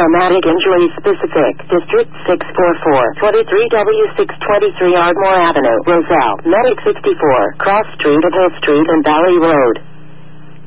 Traumatic Injury Specific, District 644, 23W623 Ardmore Avenue, Roselle, Medic 64, Cross Street of Hill Street and Valley Road.